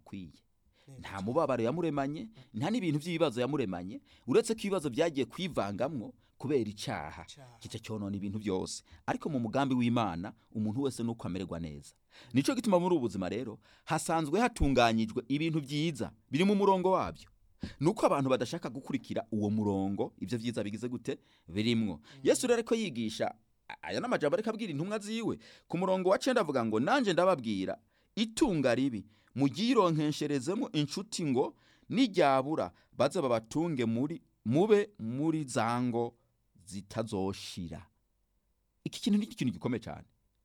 akwiye. Nta mubabaro yamuremanye, nta n'ibintu by'ibibazo yamuremanye, uretse ko ibibazo byagiye kwivangamwo kubera icyaha kica cyonona ibintu byose. Ariko mu mugambi w'Imana umuntu wese nuko amererwa neza. Nico gituma muri ubuzima rero hasanzwe hatunganyijwe ibintu byiza biri mu murongo wabyo. Nuko abantu badashaka gukurikira uwo murongo, ivyo vyiza bigize gute birimwo. Yesu rero ko yigisha aya n'amajambo ariko abwira intumwa ziwe ku murongo wa 9 avuga ngo nanje ndababwira itunga ribi mugironkesherezemo inshuti ngo nijyabura baze babatunge mube muri zango zitazoshira. Iki kintu ni ikintu gikomeye cyane.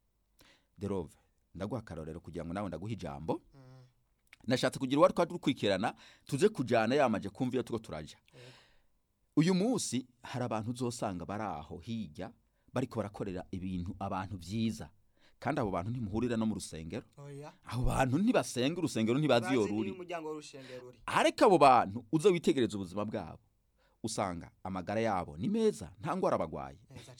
Derove ndaguha karorero kugira ngo nawe ndaguha ijambo. Nashatse kugira uwari twadukurikirana tuze kujana yamaje kumva iyo tuko turaja. Uyu munsi hari abantu uzosanga baraho hirya bariko barakorera ibintu abantu byiza, kandi abo bantu ntimuhurira no mu rusengero. Abo bantu ntibasenga urusengero, ntibazi yo ruri. Ariko abo bantu uzo witegereza ubuzima bwabo usanga amagara yabo ni meza, nta ngwara bagwaye.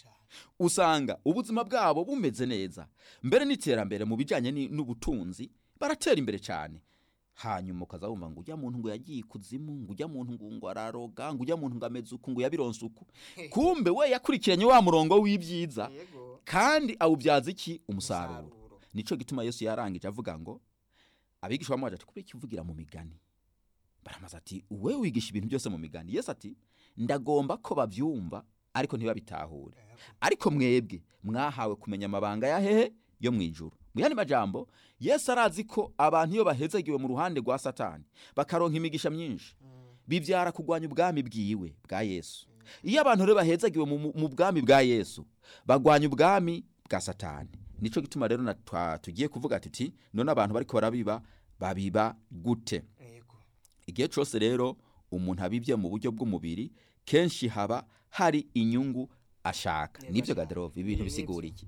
Usanga ubuzima bwabo bumeze neza, mbere n'iterambere mu bijanye n'ubutunzi baratera imbere cyane. Hanyuma ukazabumva ngo ujya muntu ngo yagiye kuzimu, ngo ujya muntu ngo araroga, ngo ujya muntu ngo ameze uku, ngo yabironse uku. Kumbe we yakurikiranye wa murongo w'ibyiza kandi awubyaza iki umusaruro. Nico gituma Yesu yarangije avuga ngo abigishwa bamwaje ati kubiki uvugira mu migani. Baramaza ati we wigisha ibintu byose mu migani. Yesu ati ndagomba ko bavyumva ariko ntibabitahure. Ariko mwebwe mwahawe kumenya amabanga ya hehe yo mwijuru. Muyandi majambo Yesu arazi ko abantu iyo bahezagiwe mu ruhande rwa Satani bakaronka imigisha myinshi bivyara kugwanya ubwami bwiwe bwa Yesu. Iyo abantu rero bahezagiwe mu bwami bwa Yesu bagwanya ubwami bwa Satani. Nico gituma rero tugiye kuvuga tuti none abantu bariko babiba gute. Igihe cyose rero umuntu abibye mu buryo bw'umubiri kenshi haba hari inyungu ashaka. Nibyo Gaderove ibintu bisigura iki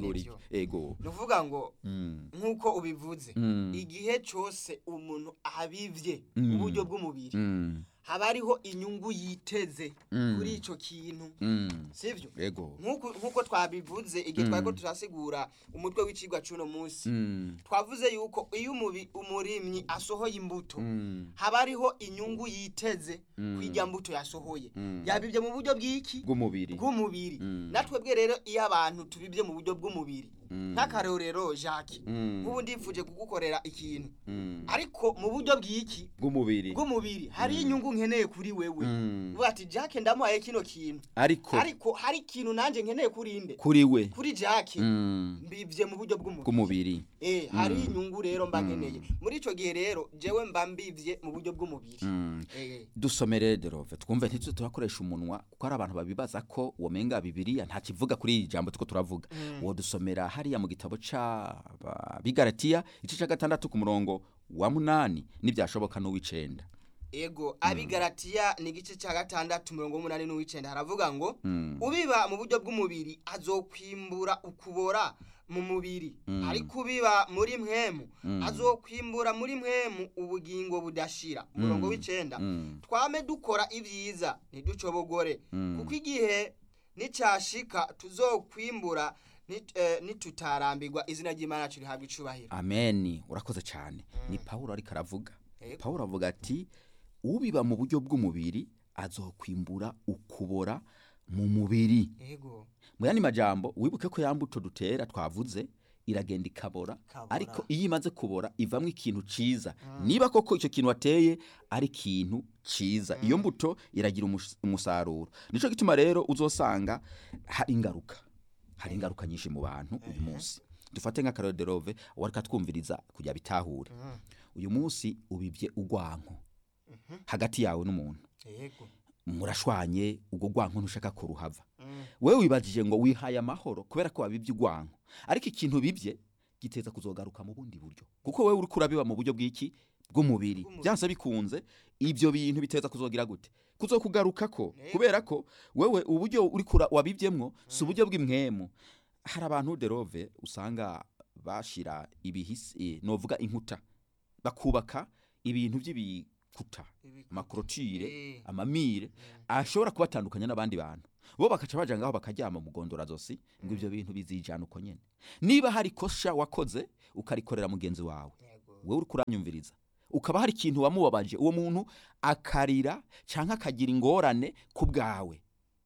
ego nuvuga ngo nkuko ubivuze igihe cyose umuntu abivye mu buryo bw'umubiri haba hariho inyungu yiteze kuri ico kintu, sivyo? Nkuko twabivuze igihe twako turasigura umutwe w'icigwa cuno munsi twavuze yuko iyo umurimyi asohoye imbuto haba hariho inyungu yiteze kwirya mbuto yasohoye. Yabibye mu buryo bw'iki bw'umubiri. Natwe bwe rero iyo abantu tubibye mu buryo bw'umubiri nk'akarorero Jacques nk'ubu ndifuje kugukorera ikintu ariko mu buryo bw'iki bw'umubiri hari inyungu nkeneye kuri wewe. Uvuga ati Jacques ndamuhaye kino kintu ariko hari ikintu nanje nkeneye kuri Jacques mbivye mu buryo bw'umubiri. Hari inyungu rero mba nkeneye muri ico gihe rero jewe mba mbivye mu buryo bw'umubiri. Dusomere Derove twumve ntitwe turakoresha umunwa kuko ari abantu babibaza ko womenga Bibiliya nta kivuga kuri iri jambo tuko turavuga. Wo dusomera hariya mu gitabo ca Bigalatiya igice ca 6 ku murongo wa 8 n'ibyashoboka n'uw'icenda. Ego Abigalatiya ni igice ca 6 umurongo wa 8 n'uw'icenda haravuga ngo ubiba mu buryo bw'umubiri azokwimbura ukubora mu mubiri ariko ubiba muri mpwemu azokwimbura muri mpwemu ubugingo budashira. Umurongo w'icenda twame dukora ibyiza ntiducobogore kuko igihe nicashika tuzokwimbura nitutarambirwa izina ry'Imana cirihabwa icubahiro. Amen. Urakoze cyane. Ni Paulo ariko aravuga. Paulo avuga ati ubiba mu buryo bw'umubiri azokwimbura ukubora mu mubiri. Muyandi majambo wibuke ko yambuto dutera twavuze iragenda ikabora ariko iyo imaze kubora ivamwe ikintu ciza. Niba koko icyo kintu wateye ari ikintu ciza iyo mbuto iragira umusaruro. Nico gituma rero uzosanga hari ingaruka nyinshi mu bantu uyu munsi. Dufate nka Karol Derove warika twumviriza kujya bitahure. Uyu munsi ubibye ugwanko hagati yawe n'umuntu. Murashwanye ubwo gwanko ntushaka ko ruhava. Wewe wibajije ngo wihaye amahoro kubera ko wabibye ugwanko. Ariko ikintu bibye giteza kuzogaruka mu bundi buryo. Kuko wewe uri kurabiba mu buryo bw'iki bw'umubiri. Byanse bikunze ibyo bintu biteza kuzogira gute? Kuzokugaruka ko kubera ko wewe uburyo uri kura wabibyemwo si uburyo bw'imwemu. Hari abantu Derove usanga bashira ibihisi novuga inkuta bakubaka ibintu by'ibikuta amakrotire amamire ashobora kubatandukanya n'abandi bantu. Bo bakaca baja ngaho bakaryama mu gondora zosi ngo ivyo bintu bizijana uko nyene. Niba hari kosha wakoze ukarikorera mugenzi wawe wewe uri kuranyumviriza ukaba hari ikintu wamubabaje uwo muntu akarira canke akagira ingorane ku bwawe,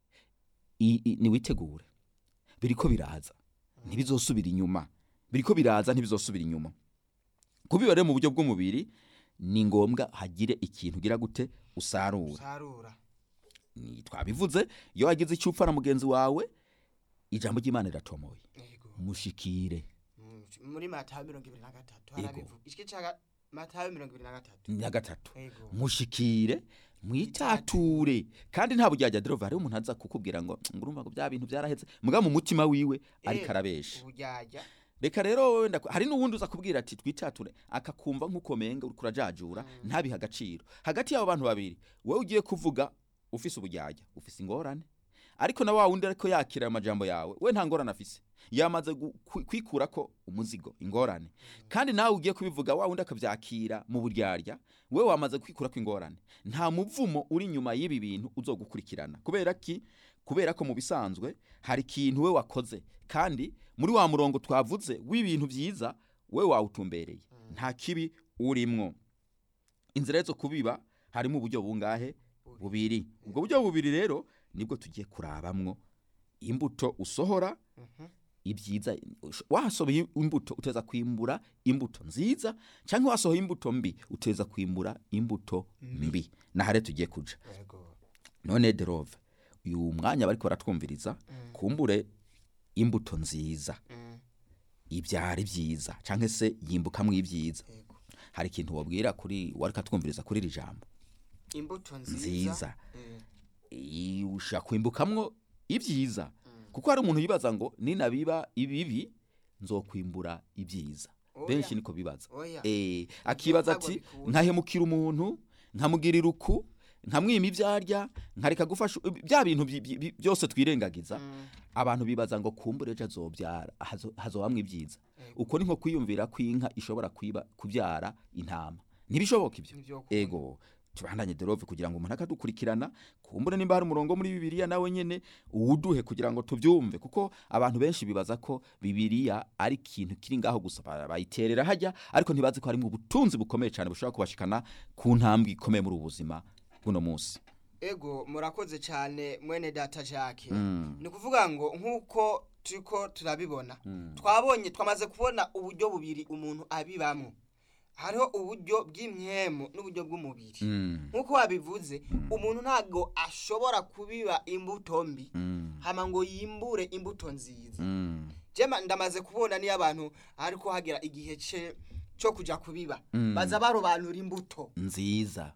niwitegure biriko biraza ntibizosubira inyuma, biriko biraza ntibizosubira inyuma. Kubiba rero mu buryo bw'umubiri ni ngombwa hagire ikintu ugira gute usarura. Twabivuze iyo wagize icyo upfa na mugenzi wawe, ijambo ry'Imana riratomoye, mushikire. Muri Matayo 23 harabivuga iki cyaga Matayo 23 mushikire mwitature, kandi nta bujyajya Derove hari umuntu aza kukubwira ngo ngurumva ngo bya bintu byaraheze muga mu mutima wiwe ari karabesha ubujyajya. Reka rero wenda hari n'uwundi uza kubwira ati twitature akakumva nk'ukomenga uri kurajajura ntabiha agaciro. Hagati y'abo bantu babiri wowe ugiye kuvuga ufise ubujyajya, ufise ingorane, ariko na wa wundi ariko yakira amajambo yawe we nta ngorane afise, yamaze kwikurako umuzigo ingorane, kandi nawe ugiye kubivuga wa wundi akavyakira mu buryarya, we wamaze kwikurako ingorane. Nta muvumo uri nyuma y'ibi bintu uzogukurikirana. Kubera ko mu bisanzwe hari ikintu we wakoze, kandi muri wa murongo twavuze w'ibintu byiza we wawutumbereye, nta kibi urimwo. Inzira zo kubiba harimo uburyo bungahe? Bubiri. Ubwo buryo bubiri rero nibwo tugiye kurabamwo imbuto usohora ibyiza. Wasohoye imbuto uteza kwimbura imbuto nziza, cyangwa wasohoye imbuto mbi uteza kwimbura imbuto mbi. Na hare tugiye kuja none Derove, uyu mwanya bariko baratwumviriza, kumbure imbuto nziza ibyari byiza cyangwa se yimbukamwe ibyiza. Hari ikintu wabwira kuri warika twumviriza kuri iri jambo imbuto nziza ushaka kwimbukamwo ibyiza, kuko hari umuntu yibaza ngo ninabiba ibibi nzokwimbura ibyiza. Benshi niko bibaza, akibaza ati nkahemukira umuntu, nkamugirira uku, nkamwima ibyarya, nkareka gufasha bya bintu byose twirengagiza. Abantu bibaza ngo kumbure ejo azobyara hazobamwe ibyiza. Uko ni nko kwiyumvira kw'inka ishobora kubyara intama, ntibishoboka ibyo. Ego tubandanye Derove kugira ngo umuntu akadukurikirana, kumbure nimba hari umurongo muri Bibiliya nawe nyene uwuduhe kugira ngo tubyumve, kuko abantu benshi bibaza ko Bibiliya ari ikintu kiri ngaho gusa bayiterera hajya, ariko ntibazi ko harimo ubutunzi bukomeye cyane bushobora kubashikana ku ntambwe ikomeye muri ubuzima buno munsi. Ego murakoze cyane mwene data Jacques. Ni kuvuga ngo nkuko turiko turabibona, twamaze kubona uburyo bubiri umuntu abibamwe. Hariho uburyo bw'imwemu n'uburyo bw'umubiri. Nkuko wabivuze, umuntu ntago ashobora kubiba imbuto mbi hama ngo yimbure imbuto nziza. Jema ndamaze kubona ni abantu ariko hagera igihe cyo kuja kubiba, baza barobanura imbuto nziza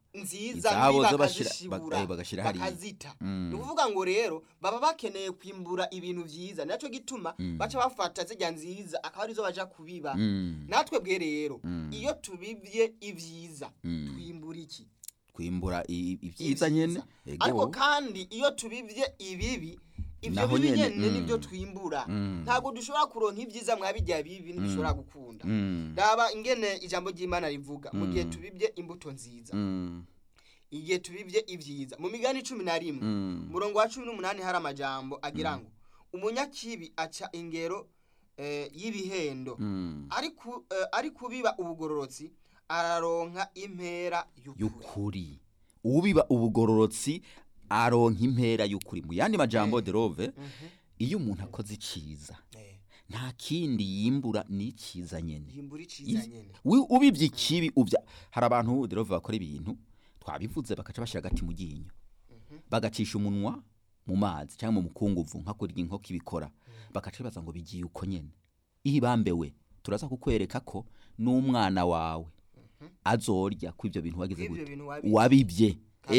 bagashira bakazita. Ni kuvuga ngo rero baba bakeneye kwimbura ibintu byiza, naco gituma baca bafata zijya nziza akaba arizo baja kubiba. Natwe bwe rero iyo tubibye ibyiza twimbura iki? Kwimbura ibyiza nyene. Ariko kandi iyo tubibye ibibi, ivyo bibi nyene nibyo twimbura. Ntago dushobora kuronka ibyiza mwabijya bibi ntibishobora gukunda. Daba ingene ijambo ry'Imana rivuga mu gihe tubibye imbuto nziza, igihe tubibye ibyiza. Mu Migani 11 murongo wa 18 hari amajambo agira ngo umunyakibi aca ingero y'ibihendo, ari kubiba ubugororotsi araronka impera y'ukuri. Ubiba ubugororotsi aronka impera y'ukuri. Mu yandi majambo Derove, iyo umuntu akoze iciza nta kindi yimbura ni iciza nyene. Ubibye ikibi hari abantu Derove bakora ibintu twabivuze bakaca bashira gati mu ginyo, bagacisha umunwa mu mazi cyangwa mu mukunguvu nka kurya inkoko ibikora, bakaca bibaza ngo bigiye uko nyene. Ihibambewe turaza kukwereka ko n'umwana wawe azorya ku ibyo bintu wagize gute wabibye.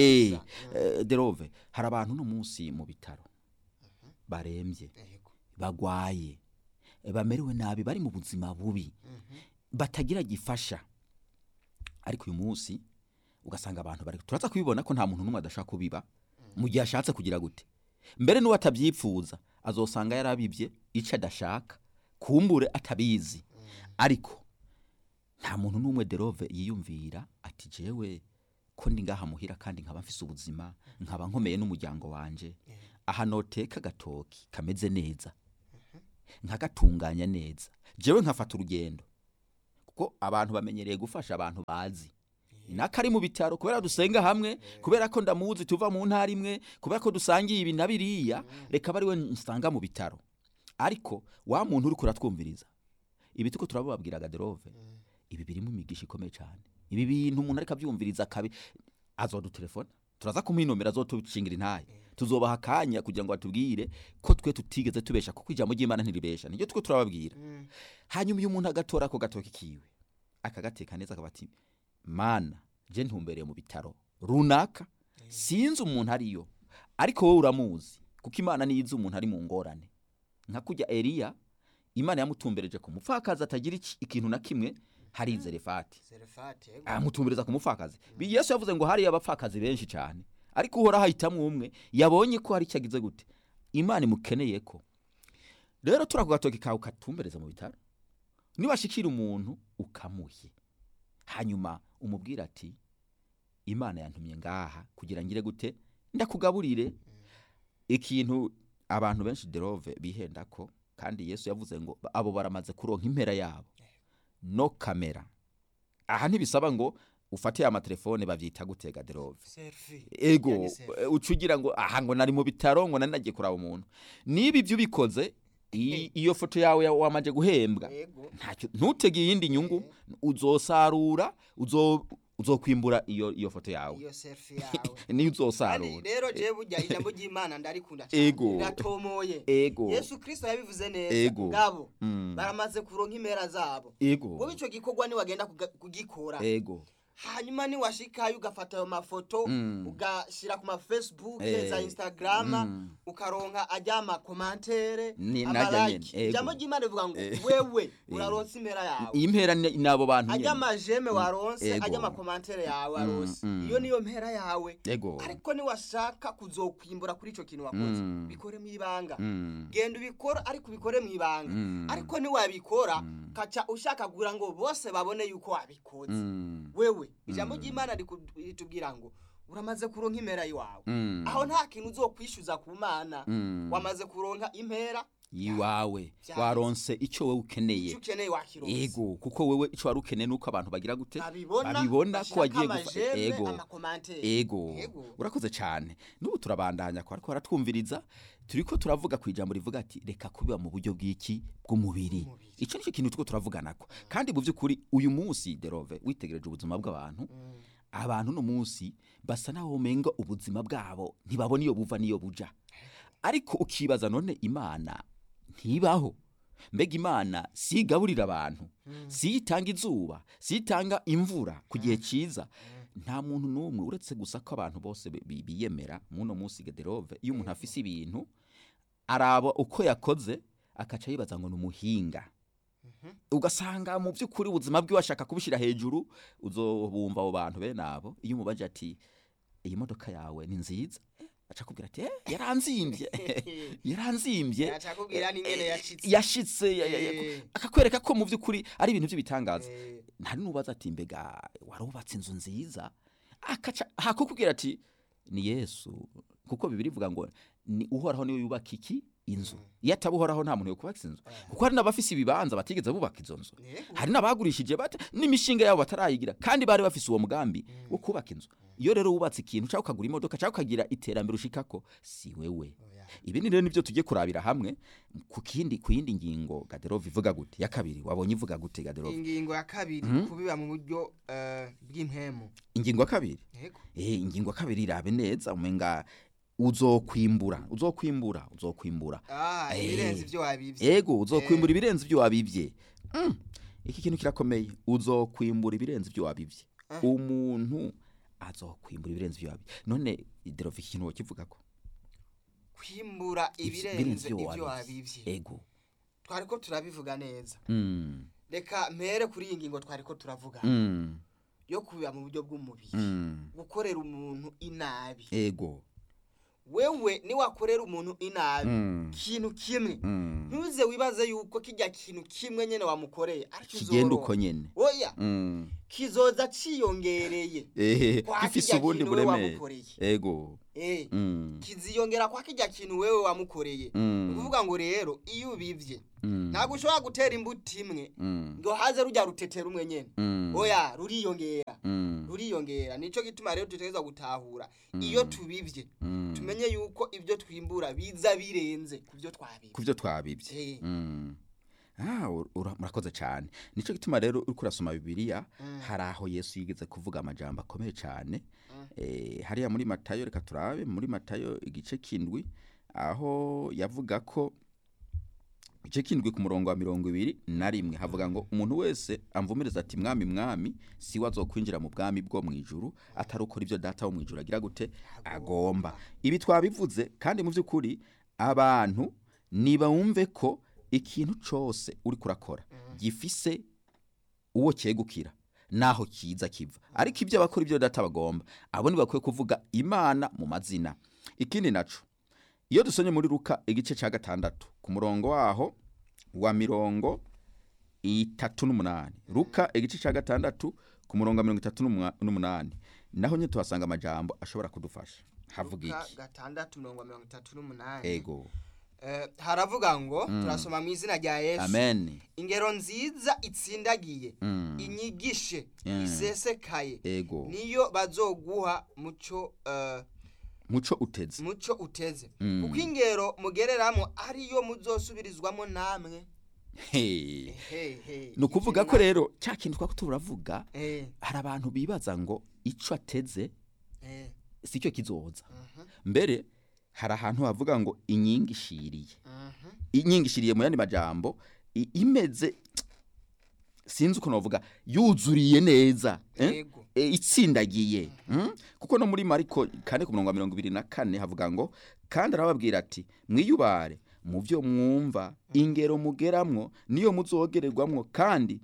Derove, hari abantu no munsi mu bitaro barembye, bagwaye, bamerewe nabi, bari mu buzima bubi, batagira gifasha, ariko uyu munsi ugasanga abantu bari turaza kubibona ko nta muntu n'umwe adashaka kubiba mu gihe ashatse kugira gute. Mbere n'uwo atabyipfuza azosanga yarabibye ico adashaka, kumbure atabizi. Ariko nta muntu n'umwe Derove yiyumvira ati jewe ko ndi ngaha muhira kandi nkaba mfise ubuzima, nkaba nkomeye n'umuryango wanje, aha noteka gatoki kameze neza, nkagatunganya neza, jewe nkafata urugendo, kuko abantu bamenyereye gufasha abantu bazi. nakari mu bitaro kubera dusenga hamwe kubera ko ndamuzi tuva mu ntara imwe kubera ko dusangiye ibi na biriya reka bari we nsanga mu bitaro ariko wa muntu uri kuratwumviriza ibi tuko turababwira Gaderove ibi birimo imigisha ikomeye cyane ibi bintu umuntu ariko abyumviriza kabi azodutelefona turaza kumuhinomera azotucingira intaye tuzobaha kanya kugira ngo atubwire ko twe tutigeze tubesha kuko ijambo ry'Imana ntiribesha niyo twe turababwira hanyuma uyu muntu agatora ko gatoki kiwe akagateka neza akabati mana je ntumbereye mu bitaro runaka sinzi umuntu ariyo ariko wowe uramuzi kuko Imana niyizi umuntu ari mu ngorane nka kujya Eliya Imana yamutumbereje ku mupfakazi atagira ikintu na kimwe hari Zerefati amutumbereza ku mupfakazi Yesu yavuze ngo hari abapfakazi benshi cyane ariko uhora hahitamwe umwe yabonye ko hari cyagize gute Imana imukeneye ko rero turakugatoki kawe katumbereza mu bitaro nibashikira umuntu ukamuhe hanyuma umubwira ati Imana yantumye ngaha kugira ngire gute ndakugaburire ikintu abantu benshi Derove bihenda ko kandi Yesu yavuze ngo abo baramaze kuronka impera yabo no kamera aha ntibisaba ngo ufate amatelefone bavyita gutega Derove ego ucugira ngo aha ngo nari mu bitaro ngo nari nagiye kuraba umuntu nibi byo bikoze iyo foto yawe wamaje guhembwa ntacyo ntutege yindi nyungu uzosarura uzokwimbura iyo foto yawe iyo selfie yawe ni uzosarura rero je burya ijambo ry'Imana ndarikunda cyane ratomoye Yesu Kristo yabivuze neza ngabo baramaze kuronka impera zabo ngo bico gikorwa ni wagenda kugikora hanyuma ni washikayo ugafata ayo mafoto ugashira ku ma Facebook za Instagram ukaronka ajama commentaire amalike jambo ry'Imana bivuga ngo wewe uraronse impera yawe impera nabo bantu ajama jeme waronse ajama commentaire yawe waronse iyo niyo mpera yawe ariko ni washaka kuzokwimbura kuri ico kintu wakoze bikore mu ibanga genda ubikora ariko bikore mu ibanga ariko ni wabikora kaca ushaka gura ngo bose babone yuko wabikoze wewe ijambo ry'Imana ritubwira ngo uramaze kuronka impera yawe aho nta kintu uzokwishyuza ku Mana wamaze kuronka impera yiwawe waronse ico wewe ukeneye ego kuko wewe ico wari ukeneye nuko abantu bagira gute babibona ko wagiye ego urakoze cyane n'ubu turabandanya ko ariko baratwumviriza turiko turavuga ku ijambo rivuga ati reka kubiba mu buryo bw'iki bw'umubiri ico nicyo kintu tuko turavuganako kandi mu by'ukuri uyu munsi Derove witegereje ubuzima bw'abantu abantu no munsi basa naho menga ubuzima bwabo ntibabona iyo buva niyo buja ariko ukibaza none Imana ntibaho mbega Imana sigaburira abantu sitanga izuba sitanga imvura ku gihe ciza nta muntu numwe uretse gusa ko abantu bose biyemera muno munsi Derove iyo umuntu afise ibintu araba uko yakoze akaca yibaza ngo numuhinga ugasanga mu by'ukuri ubuzima bwe washaka kubishira hejuru uzobumva abo bantu be nabo iyo umubaje ati iyi modoka yawe ni nziza acakubwira ati yaranzimbye acakubwira n'ingene yashitse akakwereka ko mu by'ukuri ari ibintu by'ibitangaza ntari nubaza ati mbega warubatse inzu nziza akaca hakukubwira ati ni Yesu kuko Bibiri ivuga ngo ni uhoraho niwe yubaka iki inzu yatabuhoraho nta muntu yo kubaka inzu kuko hari nabafise ibibanza batigeze bubaka izo nzu hari nabagurishije bate n'imishinga yabo batarayigira kandi bari bafise uwo mugambi wo kubaka inzu iyo rero wubatse ikintu cyangwa ukagura imodoka cyangwa ukagira iterambere ushikako si wewe ibi ni rero nivyo tugiye kurabira hamwe ku yindi ngingo Gaderove ivuga gute ya kabiri wabonye ivuga gute Gaderove ingingo ya kabiri kubiba mu buryo bw'impemu ingingo ya kabiri ingingo ya kabiri irabe neza umenga uzokwimbura ibirenze ibyo wabivye ego uzokwimbura ibirenze ibyo wabivye iki kintu kirakomeye uzokwimbura ibirenze ibyo wabivye umuntu azokwimbura ibirenze ibyo wabivye none Derove ikintu kivuga ko kwimbura ibirenze ibyo wabivye ego twariko turabivuga neza reka mpere kuri iyi ngingo twariko turavuga yo kubiba mu buryo bw'umubiri gukorera umuntu inabi ego wewe ni wakorera umuntu inabi kintu kimwe ntuze wibaze yuko kijya kintu kimwe nyene wamukoreye kigenda uko nyene oya kizoza ciyongereye kwa gifise kirya ubundi kintu wewe buremere wamukoreye. ego Kiziyongera kwa kirya kintu wewe wamukoreye. Ukuvuga ngo rero iyo ubivye ntabwo ushobora gutera imbuto imwe ngo haze rujya rutetera umwe nyene. Oya ruriyongera nico gituma rero tutegeza gutahura iyo tubivye tumenye yuko ibyo twimbura biza birenze kuvyo twabivye. Murakoze cyane. Nico gituma rero uriko urasoma Bibiliya hari aho Yesu yigeze kuvuga amajambo akomeye cyane. Hariya muri Matayo, reka turabe muri Matayo igice kindwi aho yavuga ko igice kindwi ku murongo wa 21 havuga ngo umuntu wese amvumereza ati mwami mwami si wazokwinjira mu bwami bwo mwijuru atari ukora ibyo data wo mwijuru agira gute agomba. Ibi twabivuze kandi mu by'ukuri abantu niba wumve ko ikintu cyose uri kurakora gifise uwo cyegukira naho kiza kiva, ariko ibyo bakora ibyo data bagomba abo ni bakwiye kuvuga Imana mu mazina. Ikindi naco iyo dusonye muri Luka igice cya 6 ku murongo waho wa 38, Luka igice cya 6 ku murongo wa 38 naho nye tuhasanga amajambo ashobora kudufasha. Havuga iki? 6:38 ego haravuga ngo turasoma mu izina rya Yesu. Amen. Ingero nziza itsindagiye inyigishe isesekaye niyo bazoguha muco uteze kuko ingero mugereramo ariyo muzosubirizwamo namwe. No kuvuga ko rero cya kintu twako turavuga hari abantu bibaza ngo ico ateze sicyo kizoza. Mbere hari ahantu havuga ngo inyingishiriye mu yandi majambo imeze sinzi uko novuga yuzuriye neza itsindagiye. Kuko no muri Mariko 4:24 havuga ngo kandi arababwira ati mwiyubare mu byo mwumva ingero mugeramwo niyo muzogererwamwo kandi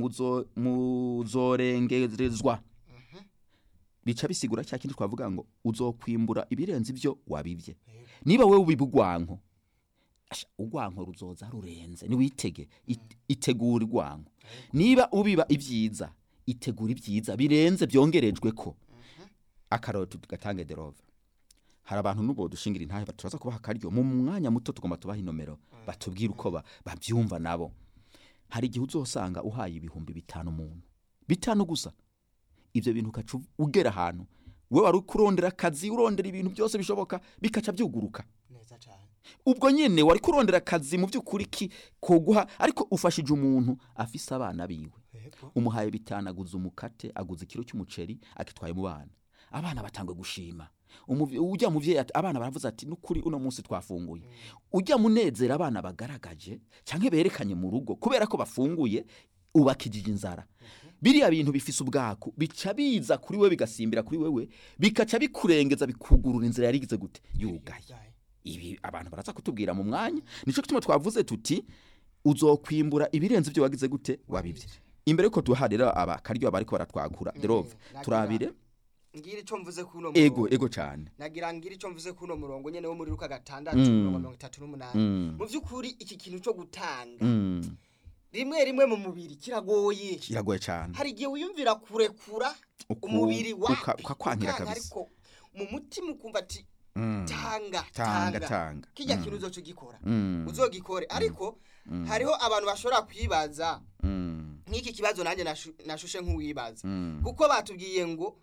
muzorengerezwa. Bica bisigura cya kintu twavuga ngo uzokwimbura ibirenze ibyo wabivye. Niba wewe ubibugwanko ugwanko ruzoza rurenze ni witege itegura igwanko. Niba ubiba ibyiza itegura ibyiza birenze byongerejwe ko. Akaroto tugatange derove. Hari abantu nubo dushingira intahe baturaza kubaha karyo mu mwanya muto tugomba tubaha inomero batubwira uko babyumva nabo. Hari igihe uzosanga uhaye ibihumbi 5 umuntu 5 gusa ibyo bintu kacu ugera ahantu we wari kurondera akazi urondera ibintu byose bishoboka bikaca byuguruka neza cyane. Ubwo nyene wari kurondera akazi mu by'ukuri koguha ariko ufashije umuntu afise abana biwe umuhaye 5 aguza umukate aguza ikiro cy'umuceri akitwaye mu bana abana batangwe gushima. Ujya muvye ati abana baravuze ati nukuri uno munsi twafunguye. Ujya munezera abana bagaragaje canke berekanye mu rugo kubera ko bafunguye ubakijije inzara. Biriya bintu bifise ubwako bica biza kuri we bigasimbira kuri wewe bikaca bikurengeza bikugurura inzira yarigize gute yugaye. Ibi abantu baraza kutubwira mu mwanya nico kituma twavuze tuti uzokwimbura ibirenze ibyo wagize gute wabivye. Imbere ko tuharira abakaryo abariko baratwagura derove turabire ngira ico mvuze kuno murongo ego cyane nagira ngira ico mvuze kuno murongo nyene wo muri Luka 6:38 mu vyukuri iki kintu cyo gutanga rimwe mu mubiri kiragoye cyane. Hari igihe wiyumvira kurekura umubiri wa ukakwangira kabisa ariko mu mutima ukumva ati tanga kijya kintu uzoco gikora uzogikore ariko hariho abantu bashobora kwibaza nk'iki kibazo nanjye nashushe nk'uwibaza kuko batubwiye ngo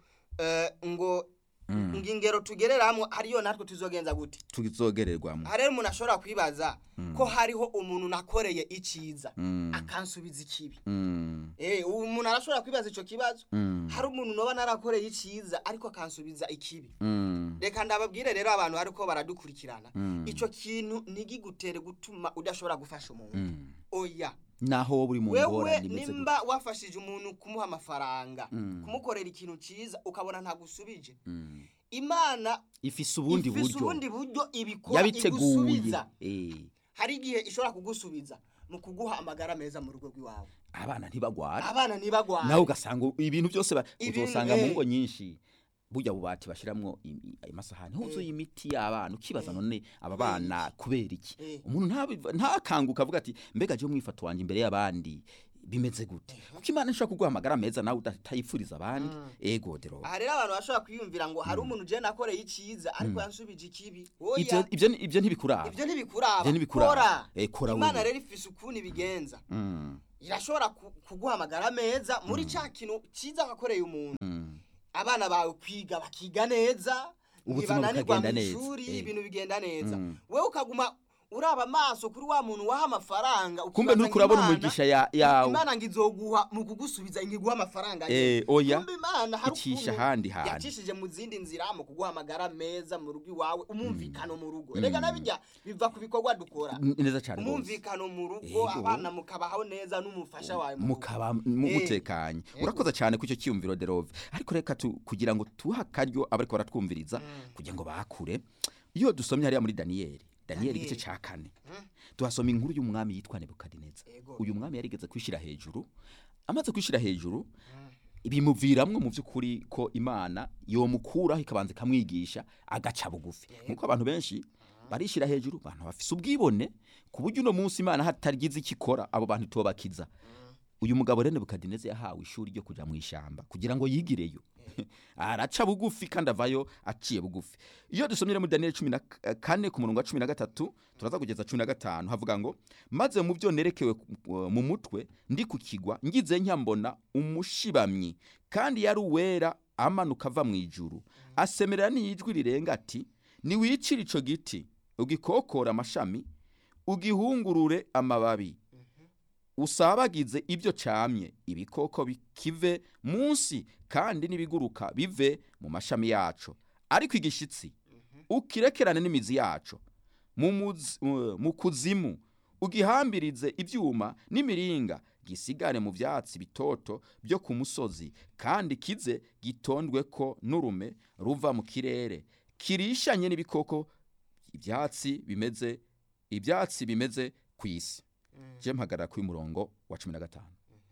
ingero tugereramo ariyo natwe tuzogenza gute tuzogererwamo. Hari umuntu ashobora kwibaza ko hariho umuntu nakoreye iciza akansubiza ikibi. Umuntu arashobora kwibaza ico kibazo. Hari umuntu noba narakoreye iciza ariko akansubiza ikibi. Reka ndababwire rero abantu ariko baradukurikirana ico kintu nigigutere gutuma udashobora gufasha umuntu. Oya naho buri mu ngora nimba wafashije umuntu kumuha amafaranga kumukorera ikintu ciza ukabona ntagusubije Imana ifise ubundi buryo ibikora igusubiza. Hari igihe ishobora kugusubiza mu kuguha amagara meza mu rugo rw'iwawe. Abana ntibagwara nawe ugasanga ibintu byose uzosanga mu ngo nyinshi burya bubati bashiramwo amasahani huzuye imiti y'abana ukibaza none aba bana kubera iki umuntu ntakanguka avuga ati mbega je mwifata wanje imbere y'abandi bimeze gute kuko Imana ishobora kuguha amagara meza nawe utayipfuriza abandi ego dero aha rero abantu bashobora kwiyumvira ngo hari umuntu je nakoreye iciza ariko yansubije ikibi ibyo ntibikuraba ibyo ntibikuraba kora Imana rero ifise ukuntu ibigenza irashobora kuguha amagara meza muri cya kintu ciza wakoreye umuntu abana bawe kwiga bakiga neza ntibananirwa mu ishuri ibintu bigenda neza wewe ukaguma uraba amaso kuri wa muntu waha amafaranga kumbe ntuko urabona umugisha yawe Imana ngizoguha mu kugusubiza ingiguha amafaranga oya kumbe Imana hari icisha handi yacishije mu zindi nzira mu kuguha amagara meza mu rugo iwawe umumvikano mu rugo rega nabijya biva ku bikorwa dukora neza cyane umumvikano mu rugo abana mukabaho neza n'umufasha wawe mukaba mugutekanye urakoza cyane ku cyo cyumviro Derove ariko reka kugira ngo tuha karyo abariko baratwumviriza kugira ngo bakure iyo dusomye hariya muri Daniyeli igice cya 4 tuhasoma inkuru y'umwami yitwa Nebukadineza uyu mwami yarigeze kwishira hejuru amaze kwishira hejuru ibimuviramwe mu by'ukuri ko Imana yomukuraho ikabanza kamwigisha agaca bugufi nkuko abantu benshi barishira hejuru abantu bafise ubwibone ku buryo no munsi Imana hatarigize ikikora abo bantu tobakiza uyu mugabo rene Nebukadineza yahawe ishuri ryo kuja mu ishamba kugira ngo yigireyo araca bugufi kandi avayo aciye bugufi iyo dusomye muri Daniel 14 ku murongo wa 13 turaza kugeza 15 havuga ngo maze mu byo nerekewe mu mutwe ndi kukigwa ngize nyambona umushibamyi kandi yari uwera amanuka ava mu ijuru asemerera n'ijwi rirenga ati ni wicira ico giti ugikokora amashami ugihungurure amababi usabagize ibyo camye ibikoko bikive munsi kandi nibiguruka bive mu mashami yacu ariko igishitsi ukirekerane n'imizi yacu mu kuzimu ugihambirize ibyuma n'imiringa gisigare mu byatsi bitoto byo ku musozi kandi kize gitondwe ko n'urume ruva mu kirere kirishanye n'ibikoko ibyatsi bimeze ku isi je mpagara ku murongo wa 15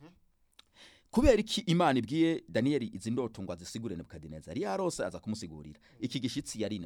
kubera iki Imana ibwiye Daniyeli izi ndoto ngo azisigure Nebukadineza yari yarose aza kumusigurira iki gishitsi yari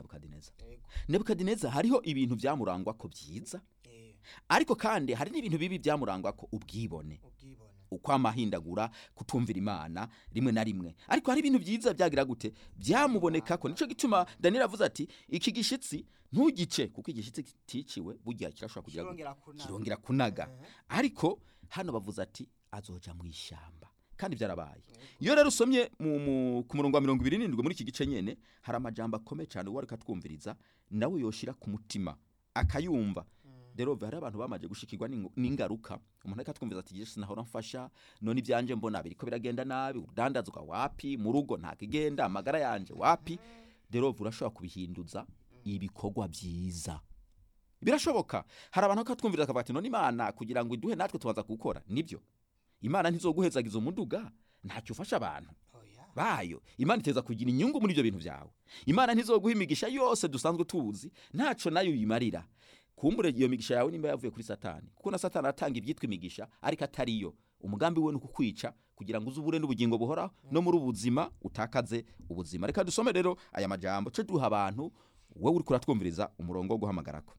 Nebukadineza hariho ibintu byamurangwa ko byiza ariko kandi hari n'ibintu bibi byamurangwa ko ubwibone uko amahindagura kutumvira Imana rimwe na rimwe ariko hari ibintu byiza byagira gute byamuboneka ko nico gituma Daniyeli avuze ati iki gishitsi ntugice kuko igishitsi kiticiwe burya kirashobora kugira kirongera kunaga ariko hano bavuze ati azoja mu ishamba kandi byarabaye iyo rero usomye ku murongo wa 27 muri iki gice nyene hari amajambo akomeye cyane wari katwumviriza nawe yoshira ku mutima akayumva Derove hari abantu bamaje gushikirwa n'ingaruka umuntu akatwumviza ati Yesu nahora mfasha none ibyanje mbona biriko biragenda nabi udandazwa wapi mu rugo ntakigenda amagara yanje wapi Derove urashobora kubihinduza ibikorwa byiza birashoboka hari abantu akatwumviriza akabati none Imana kugira ngo iduhe natwe tubanza gukora nibyo Imana ntizoguhezagiza umuduga ntacyo ufasha abantu bayo Imana iteza kugira inyungu muri ibyo bintu byawe Imana ntizoguha imigisha yose dusanzwe tuzi ntaco nayo yimarira kumbure iyo migisha yawe nimba yavuye kuri Satani kuko na Satani atanga ibyitwa imigisha ariko atariyo umugambi we n'ukukwica kugira ngo uzubure n'ubugingo buhoraho no muri ubuzima utakaze ubuzima reka dusome rero aya majambo cyo duha abantu wowe uri kuratwumviriza umurongo wo guhamagarako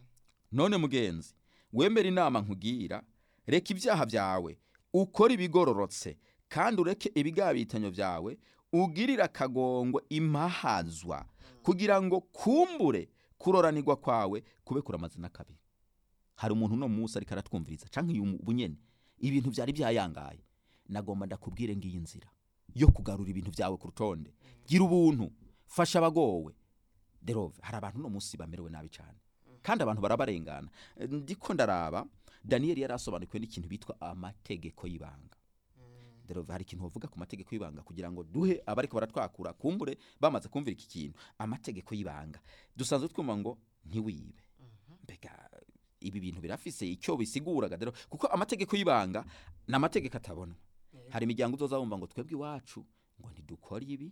none mugenzi wemera inama nkugira reka ibyaha byawe ukora ibigororotse kandi ureke ibigabitanyo byawe ugirira kagongwe impahazwa kugira ngo kumbure kuroranirwa kwawe kube kuramazina kabiri hari umuntu no Musa ariko aratwumviriza canke ubunyene ibintu byari byayangaye nagomba ndakubwire ngiyi nzira yo kugarura ibintu byawe ku rutonde gira ubuntu fasha abagowe Derove hari abantu no Musi bamerewe nabi cyane kandi abantu barabarengana ndiko ndaraba Daniyeli yarasobanukiwe n'ikintu bitwa amategeko y'ibanga Derove hari ikintu bavuga ku mategeko y'ibanga kugira ngo duhe abariko baratwakura kumbure bamaze kumvira iki kintu amategeko y'ibanga dusanzwe twumva ngo ntiwibe mbega ibi bintu birafise icyo bisiguraga rero kuko amategeko y'ibanga na amategeko atabona hari imiryango uzozabumva ngo twebwe iwacu ngo ntidukora ibi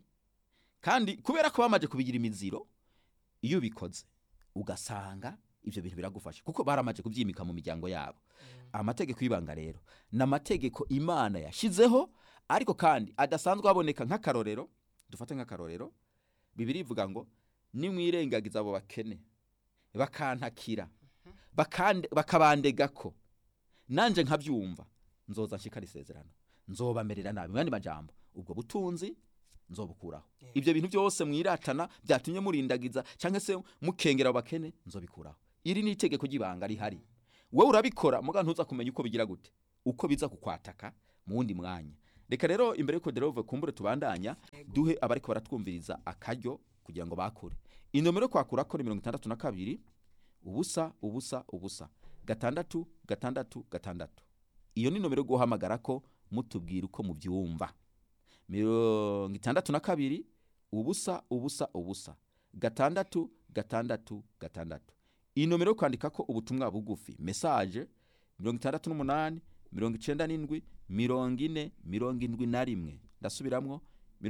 kandi kubera ko bamaje kubigira imiziro iyo bikoze ugasanga ivyo bintu biragufasha kuko baramaje kubyimika mu miryango yabo amategeko y'ibanga rero na amategeko Imana yashizeho ariko kandi adasanzwe aboneka nk'akarorero dufate nk'akarorero Bibiliya ivuga ngo nimwirengagiza abo bakene bakantakira bakabandegako nanje nkabyumva nzoza nshikara isezerano, nzobamerera nabi. Mu yandi majambo, ubwo butunzi nzobukuraho. Ibyo bintu byose mwiratana byatumye murindagiza cyangwa se mukengera abakene, nzobikuraho. Iri ni itegeko ry'ibanga rihari. Wowe urabikora muga ntuza kumenya uko bigira gute, uko biza kukwataka mu wundi mwanya. Reka rero imbere yuko Derove kumbure tubandanya, duhe abariko baratwumviriza akaryo kugira ngo bakure. Inomero kwakura ko ni 62 ubusa ubusa ubusa 6 6 6. Iyo ni nomero guhamagara ko mutubwira uko muvyumva. 62 ubusa ubusa ubusa 6 6 6. Inomero kwandika ko ubutumwa bugufi message 68 97 40 71. Ndasubiramwo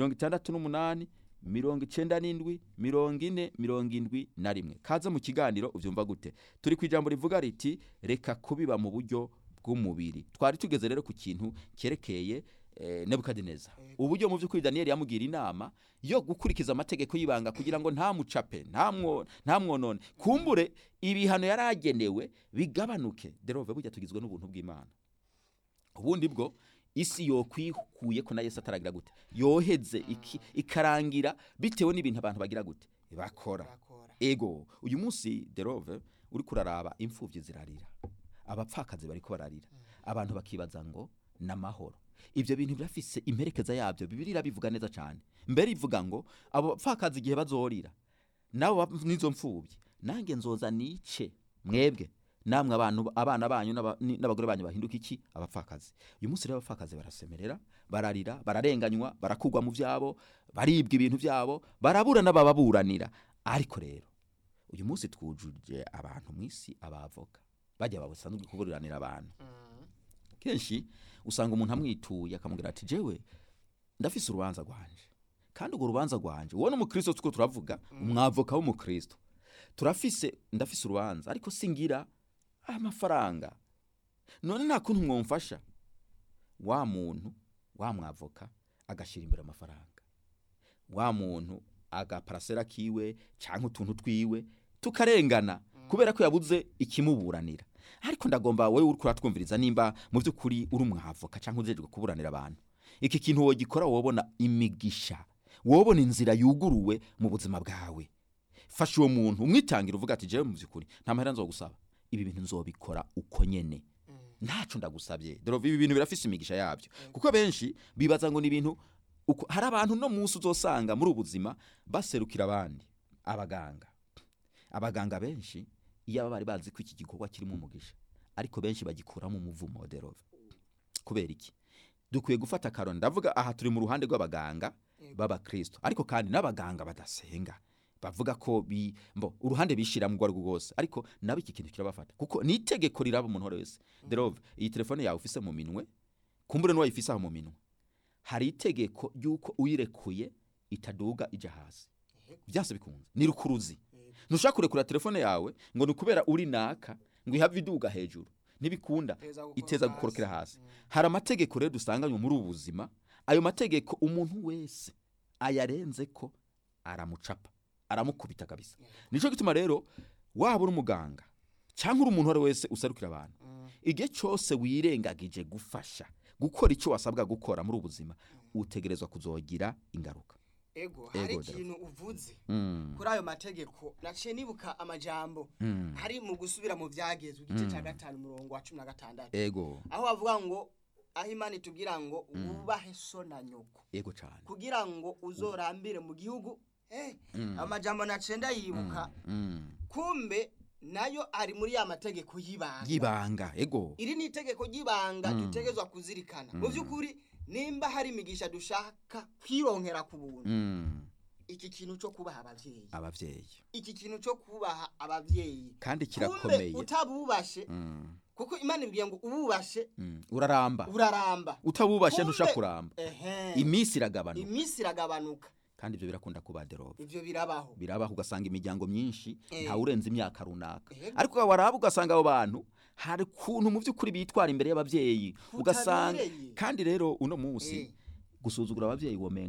68 97 40 71. Kaza mu kiganiro uvyumva gute? Turi kwijambo rivuga riti reka kubiba mu buryo bw'umubiri. Twari tugeze rero ku kintu kerekeye Nebukadineza. Uburyo mu by'ukuri Daniel yamugira inama yo gukurikiza amategeko y'ibanga kugira ngo nta mucape, nta mwonone. Kumbure ibihano yaragenewe bigabanuke. Derove burya tugizwe n'ubuntu bw'Imana. Ubundi bwo isi yo kwikuye ko na Yesu ataragira gute, yoheze ikarangira bitewe n'ibintu abantu bagira gute bakora. Ego uyu munsi Derove uri kuraraba imfuvyi zirarira, abapfakazi bari ko bararira, abantu bakibaza ngo namahoro. Ibyo bintu birafise imperekeza yabyo. Bibiliya bivuga neza cyane. Mbere ivuga ngo abo bapfakazi igihe bazorira nabo nizo mfubyi, nange nzoza nice mwebwe namwe abana banyu n'abagore banyu bahinduka iki abapfakazi. Uyu munsi rero abapfakazi barasemerera, bararira, bararenganywa, barakugwa mu vyabo, baribwa ibintu vyabo, barabura n'abababuranira. Ariko rero uyu munsi twujuje abantu mwisi abavoka bajya babusanzwe kuburiranira abantu. Kenshi usanga umuntu amwituye akamubwira ati jewe ndafise urubanza rwanje, kandi urwo rubanza rwanje wowe n'umukristo tuko turavuga, umwavoka w'umukristo ndafise urubanza ariko singira amafaranga, none nta kuntu mwomfasha. Wa muntu wa mwavoka agashira imbere amafaranga, wa muntu agaparasera kiwe canke utuntu twiwe tukarengana kubera ko yabuze ikimuburanira. Ariko ndagomba wewe uri kuratwumviriza nimba mu by'ukuri uri umwavoka canke ujeje kuburanira abantu, iki kintu wogikora wobona imigisha, wobona inzira yuguruwe mu buzima bwawe. Fasha uwo muntu umwitangira uvuga ati jewe mu by'ukuri nta mahera nzogusaba, ibi bintu nzobikora uko nyene, ntaco ndagusabye. Derove ibi bintu birafise imigisha yabyo, kuko benshi bibaza ngo ni ibintu hari abantu no munsi uzosanga muri ubuzima baserukira abandi. Abaganga benshi iyo bari bazi ko iki gikorwa kirimo umugisha, ariko benshi bagikuramo umuvumo. Derove kubera iki? Dukwiye gufata karoni. Ndavuga aha turi mu ruhande rw'abaganga b'abakristo, ariko kandi n'abaganga badasenga bavuga ko uruhande bishiramo rwo rwose, ariko nabo iki kintu kirabafata kuko ni itegeko riraba umuntu wese. Derove iyi telefone yawe ufise mu minwe, kumbure no wayifise aho mu minwe, hari itegeko yuko uyirekuye itaduga ija hasi. Byanse bikunze ni rukuruzi. Ntushaka kurekura telefone yawe ngo nukubera uri naka ngo ihave iduga hejuru, nibikunda iteza gukorokera hasi. Hari amategeko rero dusanganywe muri ubuzima. Ayo mategeko umuntu wese ayarenze ko aramucapa, aramukubita kabisa. Nico gituma rero waba uri umuganga cyangwa uri umuntu wese usarukira abantu, igihe cyose wirengagije gufasha gukora icyo wasabwa gukora muri ubuzima, utegerezwa kuzogira ingaruka. Ego hari ikintu uvuze kuri ayo mategeko, naciye nibuka amajambo hari mu gusubira mu vyagezwe igice cya 5 murongo wa 16. Ego aho bavuga ngo aho Imana itubwira ngo ubahe so na nyoko, ego cyane, kugira ngo uzorambire mu gihugu. Amajambo naciye ndayibuka. Kumbe nayo ari muri ya mategeko y'ibanga. Ego iri ni itegeko y'ibanga dutegezwa kuzirikana. Mu by'ukuri nimba hari imigisha dushaka kwironkera ku buntu, iki kintu cyo kubaha abavyeyi, iki kintu cyo kubaha abavyeyi kandi kirakomeye. Utabubashe kuko Imana ibwiye ngo ububashe uraramba, utabubashe ntushaka kuramba. Imisi iragabanuka. Kandi ibyo birakunda kuba Derove. Ibyo birabaho ugasanga imiryango myinshi nta urenze imyaka runaka, ariko waraba ugasanga abo bantu hari kuntu mu by'ukuri bitwara imbere y'abavyeyi ugasanga. Kandi rero uno munsi gusuzugura abavyeyi womenga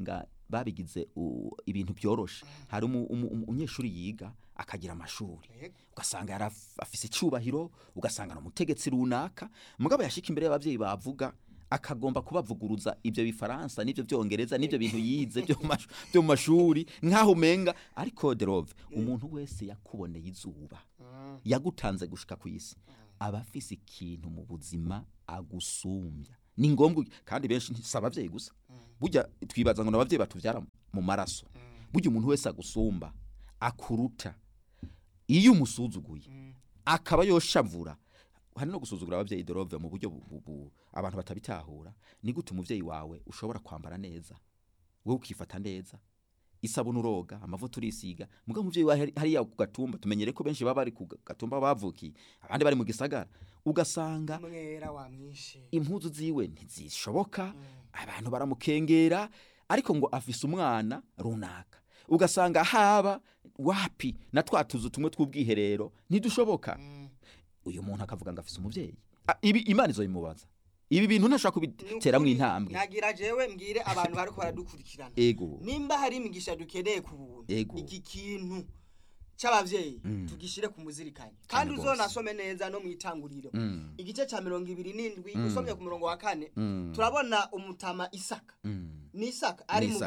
babigize ibintu byoroshe hari umunyeshuri yiga akagira amashuri ugasanga afise icubahiro ugasanga no mutegetsi runaka mugabo yashika imbere y'abavyeyi bavuga akagomba kubavuguruza ivyo bifaransa n'ivyo byongereza n'ivyo bintu yize byo mashuri nkaho menga ariko derove umuntu wese yakuboneye izuba yagutanze gushika kwisi aba afise ikintu mu buzima agusumbya ni ngombwa kandi benshi ntisabavyeyi gusa burya twibaza ngo nabavyeyi batuvyara mu maraso burya umuntu wese agusumba akuruta iyo umusuzuguye akaba yoshavura hari no gusuzugura abavyeyi derove mu buryo abantu batabitahura ni gute umuvyeyi wawe ushobora kwambara neza wowe ukifata neza isabuni uroga amavuta urisiga muga umuvyeyi wawe hari ya kugatumba tumenyere ko benshi baba ari ku gatumba bavuki abandi bari mu gisagara ugasanga mwera wamwishe impuzu ziwe ntizishoboka abantu baramukengera ariko ngo afise umwana runaka ugasanga haba wapi na twatuzu tumwe tw'ubwiherero ntidushoboka uyu muntu akavuga ngo afise umuvyeyi ibi Imana izoyimubaza ibi bintu ntashaka kubiteramwe intambwe nagira jewe mbwire abantu bariko baradukurikirana nimba hari imigisha dukeneye ku buntu iki kintu cy'abavyeyi tugishire ku muzirikanye kandi uzonasome neza no mwitanguriro igice ca 27 usomye ku murongo wa 4 turabona umutama Isaka ni Isaka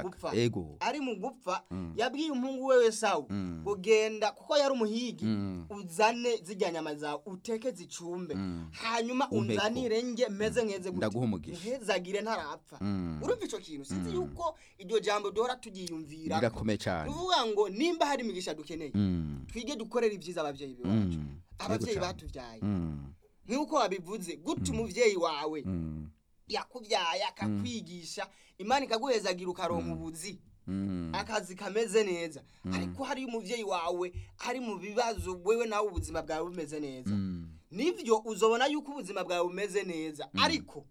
ari mu gupfa yabwiye umuhungu wewe Sawu genda kuko yari umuhigi uzane zijyanyama za uteke zicumbe hanyuma unzanire nge meze nkeze ndaguhumugije ntarapfa urumva ico kintu sinzi yuko iryo jambo dohora tugiyumvira birakomeye cyane uvuga ngo nimba hari imigisha dukeneye twige dukorera ibyiza abavyeyi bacu abavyeyi batuvyaye nkuko wabivuze gute umuvyeyi wawe yakuvyaye akakwigisha Imana ikaguhezagira ukaronka ubuzi akazi kameze neza ariko hari umuvyeyi wawe ari mu bibazo wewe nawe ubuzima bwawe bumeze neza nivyo uzobona yuko ubuzima bwawe bumeze neza ariko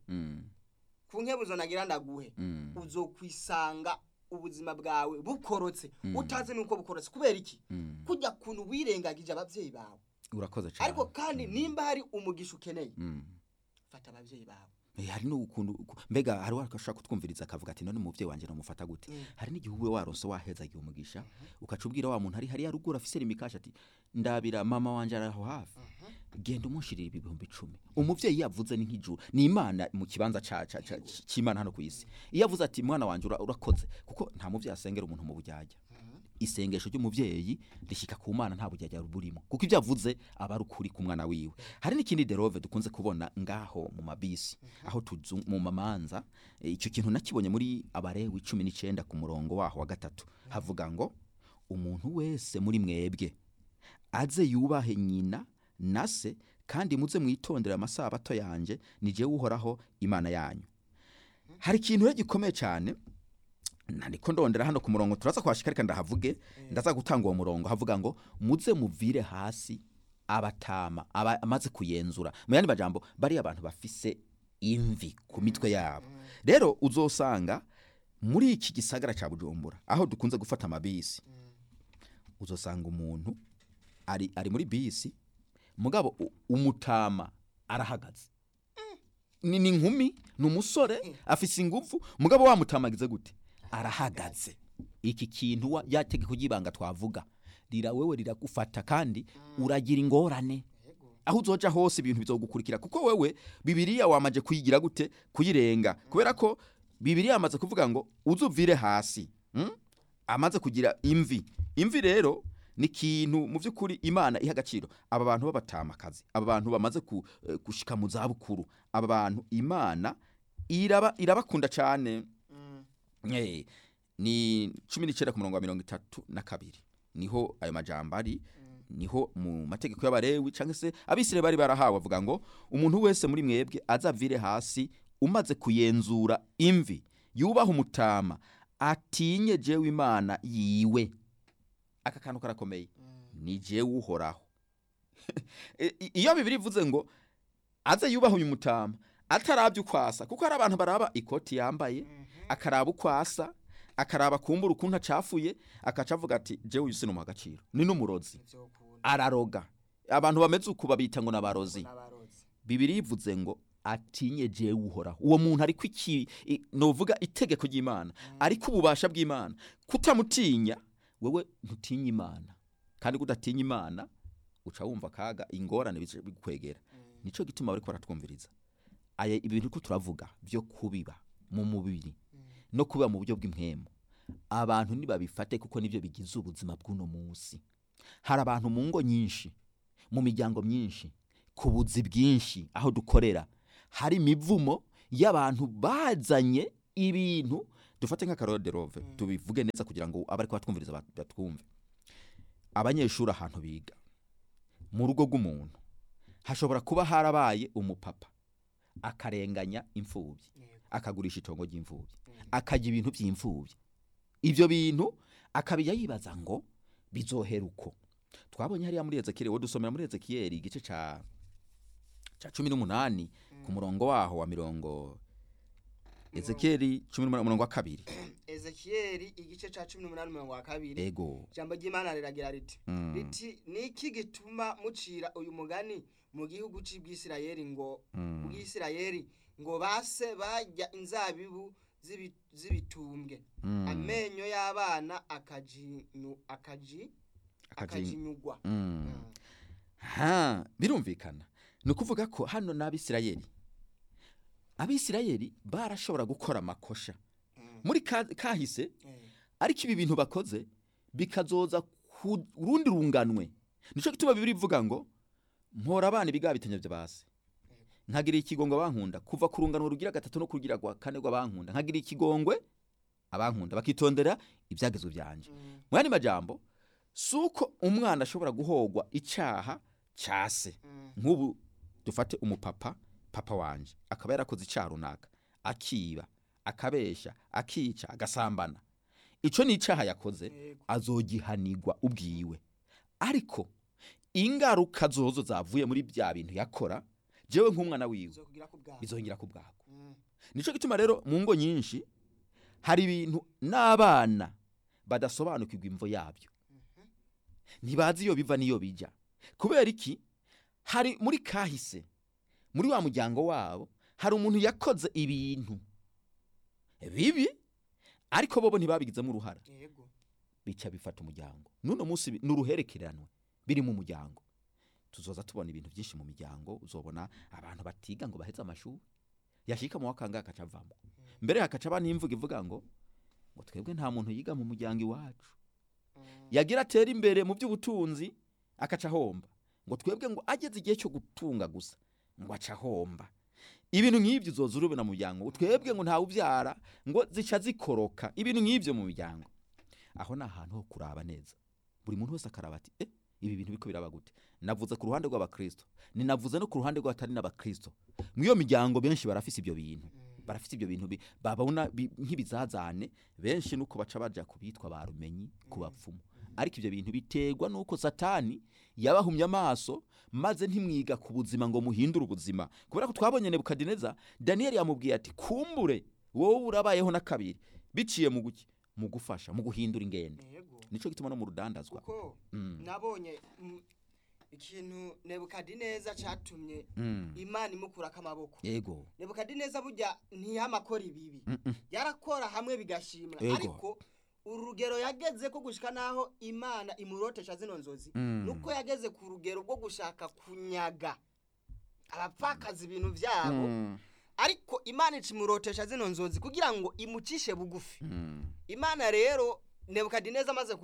ku nkebuzo nagira ndaguhe uzokwisanga ubuzima bwawe bukorotse utazi nuko bukorotse kubera iki kujya kuntu wirengagije abavyeyi bawe urakoze cyane ariko kandi nimba hari umugisha ukeneye fata abavyeyi bawe hari n'ukuntu mbega hari wakashaka kutwumviriza akavuga ati none umuvyeyi wanje namufata gute hari n'igihuwe waronse waheza gihe umugisha ukacubwira wa muntu hari yarugura afise imikasha ati ndabira mama wanje araho hafi genda umushirira ibihumbi 10 umuvyeyi yavuze ni nk'ijuru ni Imana mu kibanza c'Imana hano kwisi iyo yavuze ati mwana wanje urakoze kuko nta muvyeyi asengera umuntu mu bujyajya isengesho ry'umuvyeyi rishika ku Mana nta bujyajya ruburimo kuko ivyo avuze aba rukuri ku mwana wiwe hari n'ikindi derove dukunze kubona ngaho mu mabisi aho mu mamanza ico kintu nakibonye muri Abarewi 19 ku murongo waho wa 3 havuga ngo umuntu wese muri mwebwe aze yubahe nyina nase kandi muze mwitondera amasabato yanje nije uhoraho Imana yanyu hari ikintu gikomeye cyane nandiko ndondera hano ku murongo turaza kwashikarika ndahavuge ndaza gutanga uwo murongo havuga ngo muze muvire hasi abatama amaze kuyenzura mu yandi majambo bari abantu bafise imvi ku mitwe yabo rero uzosanga muri iki gisagara ca Bujumbura aho dukunze gufata amabisi uzosanga umuntu ari muri bisi mugabo umutama arahagaze ni nkumi numusore afise ingufu mugabo wa mutamagize gute arahagaze iki kintu yategeko gibanga twavuga rira wewe riragufata kandi uragira ingorane aho uzoja hose ibintu bizogukurikira kuko wewe Bibiliya wamaje kuyigira gute kuyirenga kubera ko Bibiliya amaze kuvuga ngo uzuvire hasi amaze kugira imvi rero ni kintu mu byukuri Imana iha agaciro aba bantu babatamakazi aba bantu bamaze gushika mu zabukuru aba bantu Imana irabakunda cyane ni 19 ku murongo wa 32 niho ayo majambo ari niho mu mategeko y'Abarewi cyangwa se abisire bari barahawe avuga ngo umuntu wese muri mwebwe azavire hasi umaze kuyenzura imvi yubaha umutama atinye jewe Imana yiwe aka kantu karakomeye ni jewe uhoraho iyo Bibiliya ivuze ngo aze yubaha uyu mutama atarabye ukwasa kuko hari abantu baraba ikoti yambaye akaraba ukwasa akaraba kumbura ukuntu acafuye akacavuga ati jewe uyu sino magaciro ni numurozi araroga abantu bameze uko babita ngo nabarozi Bibiliya ivuze ngo atinye jewe uhoraho. Uwo muntu ariko novuga itegeko ry'Imana, ariko ububasha bw'Imana. Kutamutinya, wewe ntutinya Imana, kandi kudatinya Imana uca wumva kaga ingorane bigukwegera. Nico gituma bariko baratwumviriza aya ibintu ko turavuga byo kubiba mu mubiri no kubiba mu buryo bw'impwemo. Abantu nibabifate kuko nivyo bigize ubuzima bw'uno munsi. Hari abantu mu ngo nyinshi, mu miryango myinshi, ku buzi bwinshi aho dukorera, hari imivumo y'abantu bazanye ibintu. Dufate nka Karode Rove tubivuge neza kugira ngo abariko batwumviriza batwumve. Abanyeshuri ahantu biga mu rugo rw'umuntu hashobora kuba harabaye umupapa akarenganya imfubyi, akagurisha itongo ry'imfubyi, akajya ibintu by'imfubyi. Ivyo bintu akabijya yibaza ngo bizohera uko. Twabonye hariya muri Ezekiyeli, wo dusomera muri Ezekiyeli igice ca 18 ku murongo waho wa mirongo. Ezekiyeli 18:2. Ezekiyeli igice ca 18:2. Ego. Jambo ry'Imana riragira riti niki gituma mucira uyu mugani mu gihugu c'Ibwisirayeli ngo Ubwisirayeli ngo base bajya inzabibu z'ibitumbwe, amenyo y'abana akajinyugwa. Birumvikana. No kuvuga ko hano n'Abisirayeli, Abisirayeli barashobora gukora amakosha muri kahise, ariko ibi bintu bakoze bikazoza ku rundi runganwe. Nico gituma Bibiri ivuga ngo mpora abana ibiga bitanya by'abase, nkagira ikigongwe abankunda. Kuva ku runganwe rugira gatatu no kugira gwa kane gw'abankunda, nkagira ikigongwe abankunda bakitondera ibyagezwe byanje. Mwani majambo suko umwana ashobora guhogwa icaha cyase. Nk'ubu dufate umupapa, papa wanje akaba yarakoze icaha runaka, akiba, akabesha, akica, agasambana. Ico ni icaha yakoze, azogihanirwa ubwiwe. Ariko ingaruka zozo zavuye muri bya bintu yakora, jewe nk'umwana wiwe bizongera ku bwako. Nico gituma rero mu ngo nyinshi hari ibintu n'abana badasobanukirwa imvo yabyo, ntibazi iyo biva niyo bija. Kubera iki? Hari muri kahise, muri wa muryango wabo hari umuntu yakoze ibintu bibi, ariko bobo ntibabigizemo uruhara, bica bifata umuryango. Nuno munsi n'uruherekeranwe biri mu muryango. Tuzoza tubona ibintu byinshi mu miryango. Uzobona abantu batiga ngo baheze amashuri, yashika mu wakanga akacavamo. Mbere hakacaba n'imvuga ivuga ngo twebwe nta muntu yiga mu muryango iwacu. Yagira atera imbere mu by'ubutunzi akaca homba, ngo twebwe ngo ageze igihe cyo gutunga gusa ngo aca homba. Ibintu nk'ibyo uzoza urubona mu muryango. Twebwe ngo nta ubyara ngo zica zikoroka. Ibintu nk'ibyo mu muryango. Aho na ahantu ho kuraba neza. Buri muntu wese akaraba ati ibi bintu biko biraba gute. Navuze ku ruhande rw'Abakristo, ni navuze no ku ruhande rw'abatari n'Abakristo. Mwiyo miryango benshi barafise ibyo bintu, barafise ibyo bintu babona nk'ibizazane. Benshi nuko baca baja kubitwa barumenyi, kubapfumu. Ariko ibyo bintu biterwa nuko Satani yabahumye amaso, maze ntimwiga ku buzima ngo muhindure ubuzima. Kubera ko twabonye Nebukadineza, Daniel yamubwiye ati kumbure wowe urabayeho na kabiri biciye mu guki, mu gufasha, mu guhindura ingendo. Nico gituma no mu rudandazwa kuko nabonye ikintu Nebukadineza catumye Imana imukura kamaboko. Yego. Nebukadineza burya ntiyamakora ibibi, yarakora hamwe bigashimwa. Ariko urugero yageze ko gushika naho Imana imurotesha zino nzozi, nuko yageze ku rugero rwo gushaka kunyaga abapfakaza ibintu byabo. Ariko Imana icimurotesha zino nzozi kugira ngo imucishe bugufi. Imana rero Nebukadineza amaze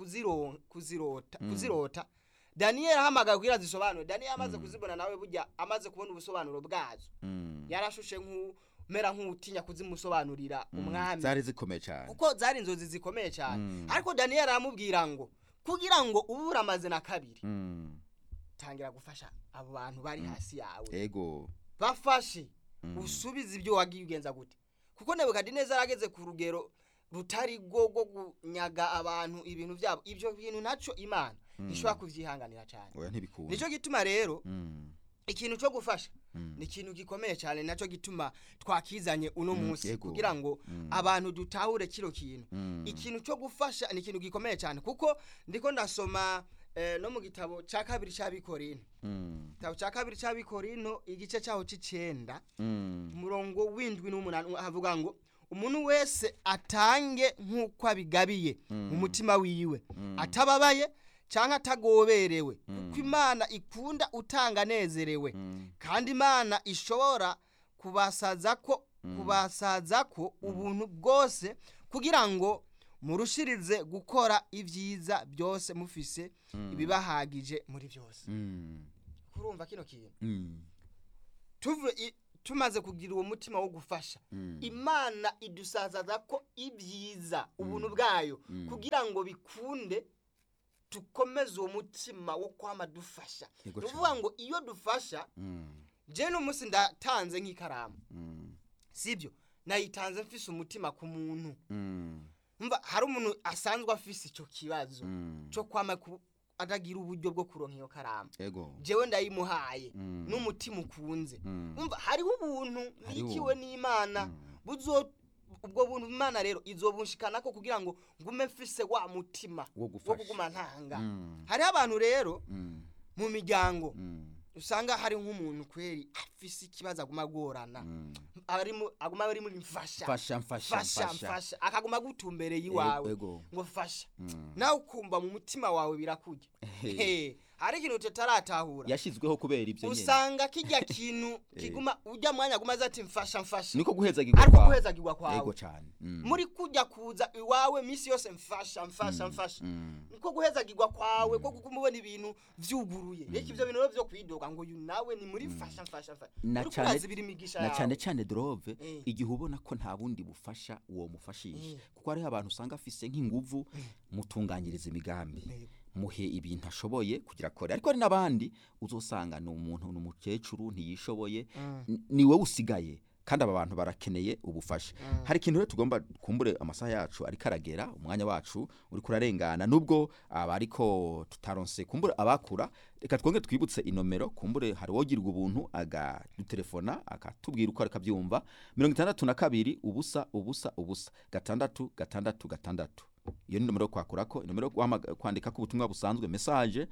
kuzirota, Daniel ahamagara kugira zisobanure. Daniel amaze kuzibona nawe burya amaze kubona ubusobanuro bwazo, yarashushe mera nk'utinya kuzimusobanurira umwami. Zari zikomeye cyane, kuko zari inzozi zikomeye cyane. Ariko Daniel aramubwira ngo kugira ngo ubura amaze na kabiri, tangira gufasha abo bantu bari hasi yawe. Yego. Bafashe usubiza ibyo wagiye ugenza gute. Kuko Nebukadineza yarageze ku rugero rutari go kunyaga abantu ibintu byabo. Ibyo bintu naco Imana ishobora kuvyihanganira cyane. Oya ntibikunda. Nico gituma rero ikintu cyo gufasha ni ikintu gikomeye cyane. Naco gituma twakizanye uno munsi kugira ngo abantu dutahure kiro kintu. Ikintu cyo gufasha ni ikintu gikomeye cyane. Kuko ndiko ndasoma no mu gitabo cya kabiri cy'Abikorino igitabo cya kabiri cy'Abikorino igice cyaho c'9 umurongo w'indwi n'umunani havuga ngo umuntu wese atange nk'uko abigabiye mu mutima wiwe atababaye cyangwa atagoberewe kuko Imana ikunda utanga nezerewe kandi Imana ishobora kubasaza ko ubuntu bwose kugira ngo murushirize gukora ibyiza byose mufise ibibahagije muri byose. Kurumva kino kintu tumaze kugira uwo mutima wo gufasha Imana idusazaza ko ibyiza ubuntu bwayo kugira ngo bikunde tukomeze uwo mutima wo kwama dufasha. Nuvuga ngo iyo dufasha je n'umunsi ndatanze nk'ikaramu sibyo nayitanze mfise umutima ku muntu umva hari umuntu asanzwe afise ico kibazo cyo kwama atagira uburyo bwo kuronka iyo karamu jewe ndayimuhaye n'umutima ukunze umva hariho ubuntu nikiwe n'Imana ubwo buntu Imana rero izobunshikana ko kugira ngo ngume mfise wa mutima wo kuguma ntanga. Hari abantu rero mu miryango usanga hari nk'umuntu kweri afise ikibazo aguma gorana aguma ari muri mfasha akaguma gutumbereye iwawe ngo fasha nawe ukumva mu mutima wawe birakujya hari ikintu tutaratahura yashizweho kubera ibyo nyene usanga kijya kintu kiguma ujya mwanya aguma azati mfasha niko guhezagirwa kwawe yego cyane muri kujya kuza iwawe misi yose mfasha niko guhezagirwa kwawe ko kumubona ibintu vyuguruye reka ivyo bintu byo kwidoga ngo nawe ni muri mfasha na cyane drove igihe ubona ko nta bundi bufasha uwo mufashisha kuko ari abantu usanga afise nk'inguvu mutunganyiriza imigambi muhe ibintu ashoboye kugira kore ariko ari nabandi uzosanga no umuntu n'umukecuru ntiyishoboye ni we usigaye kandi aba bantu barakeneye ubufasha. Hari ikintu rero tugomba kumbure amasaha yacu ari karagera umwanya wacu uri kurarengana nubwo abariko tutaronse kumbure abakura reka twonge twibutse inomero kumbure hari wogira ubuntu aga dutelefona akatubwira uko arikabyumva 62 ubusa 666 iyo ni nomero kwakurako nomero kwandika ku butumwa busanzwe message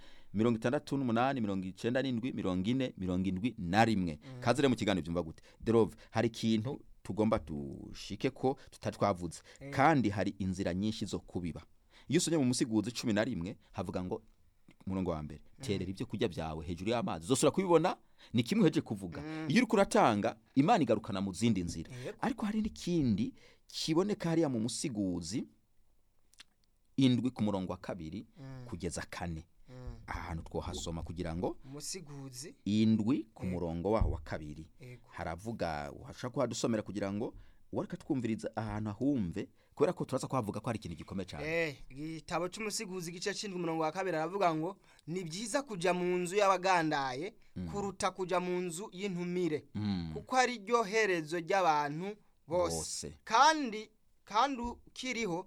6897 kazire mu kiganiro byumva gute Derove hari ikintu tugomba tushike ko tutatwavuze kandi hari inzira nyinshi zo kubiba. Iyo usonye mu musiguzi 11 havuga ngo murongo wa mbere terera ibyo kujya byawe hejuru y'amazi zosura kubibona ni kimwe heje kuvuga iyo uri kuratanga Imana igarukana mu zindi nzira ariko hari n'ikindi kiboneka hariya mu musiguzi 7 ku murongo wa 2 kugeza 4 ahantu twohasoma kugira ngo musiguzi 7 ku murongo waho wa 2 haravuga uhashaka kuhadusomera kugira ngo wareka twumviriza ahantu ahumve kubera ko turaza kwavuga ko ari ikintu gikomeye cyane. Igitabo cy'umusiguzi gice 7 umurongo wa 2 aravuga ngo ni byiza kuja mu nzu y'abagandaye kuruta kuja mu nzu y'intumire kuko ari ryo herezo ry'abantu bose kandi kiriho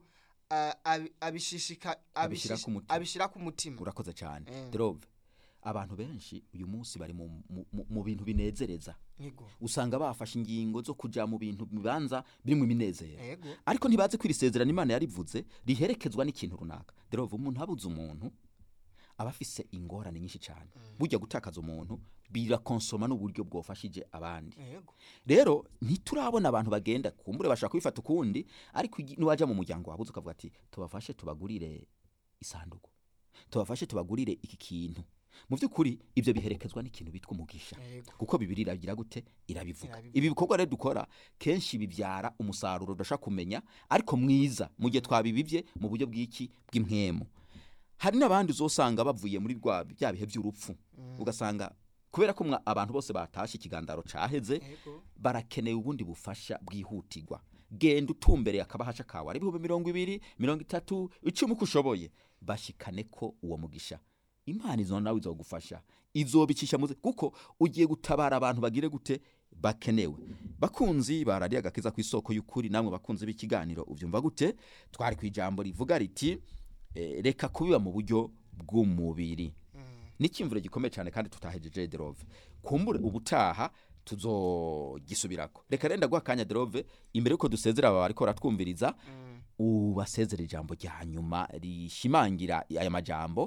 abishira ku mutima. Urakoze cyane Drove abantu benshi uyu munsi bari mu bintu binezereza usanga bafashe ingingo zo kuja mu bintu bibanza biri mu minezero ariko ntibaze kwirisezerana Imana yarivuze riherekezwa n'ikintu runaka. Drove umuntu abuze umuntu abafise ingorane nyinshi cyane burya gutakaza umuntu birakonsoma n'uburyo bwofashije abandi. Rero ntiturabona abantu bagenda kumbure bashaka kwifata ukundi ariko niwaje mu muryango wabuze ukavuga ati tubafashe tubagurire isanduku tubafashe tubagurire iki kintu mu byukuri ibyo biherekezwa n'ikintu bitwa umugisha kuko Bibiri iragira gute irabivuga. Ibi bikorwa rero dukora kenshi bibyara umusaruro udashaka kumenya ariko mwiza mu gihe twabibivye mu buryo bw'iki bw'impwemo. Hari n'abandi uzosanga bavuye muri bya bihe by'urupfu ugasanga kubera ko abantu bose batashe ikigandaro caheze barakeneye ubundi bufasha bwihutirwa. Genda utumbereye akabahasha kawe ari 20 30 10 kushoboye bashikane ko uwo mugisha Imana izo nawe izogufasha izobicisha muze kuko ugiye gutabara abantu bagire gute bakenewe. Bakunzi barari agakiza ku isoko y'ukuri namwe bakunze b'ikiganiro uvyumva gute twari kwijambo rivuga riti reka kubiba mu buryo bw'umubiri n'ikimvuro gikomeye cyane kandi tutahejeje Derove kumbure ubutaha tuzogisubirako. Reka renda gwakanya Derove imbere uko dusezera aba ariko ratwumviriza ubasezera ijambo rya nyuma rishimangira aya majambo